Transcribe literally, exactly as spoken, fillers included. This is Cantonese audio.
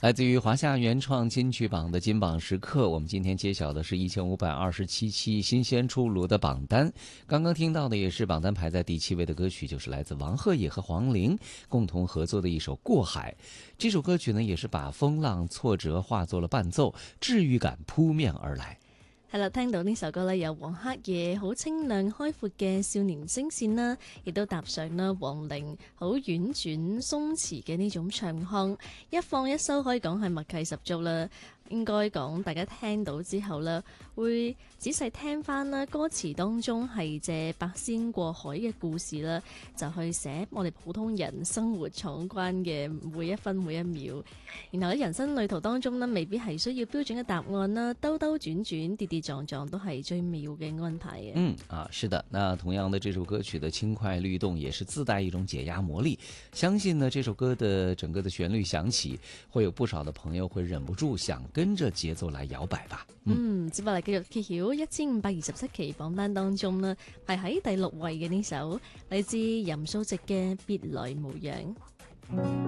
来自于华夏原创金曲榜的金榜时刻，我们今天揭晓的是一千五百二十七期新鲜出炉的榜单。刚刚听到的也是榜单排在第七位的歌曲，就是来自王鹤野和黄龄共同合作的一首《过海》。这首歌曲呢，也是把风浪挫折化作了伴奏，治愈感扑面而来。 係啦，聽到呢首歌咧，有黃鶴野好清亮開闊嘅少年聲線啦，亦都搭上啦黃齡好婉轉鬆弛嘅呢種唱腔，一放一收可以講係默契十足啦。應該講大家聽到之後啦，會仔細聽翻啦，歌詞當中係借八仙過海嘅故事啦，就去寫我哋普通人生活闖關嘅每一分每一秒。然後喺人生旅途當中呢，未必係需要標準嘅答案啦，兜兜轉轉跌跌撞撞都係最妙嘅安排嘅。 嗯啊，是的，那同樣的這首歌曲的輕快律動也是自帶一種解壓魔力。相信呢這首歌的整個的旋律響起，會有不少的朋友會忍不住想跟着節奏來搖擺吧。 嗯，接落嚟繼續揭曉一千五百二十七期榜單當中呢，係喺第六位嘅呢首嚟自任素汐嘅《別來無恙》。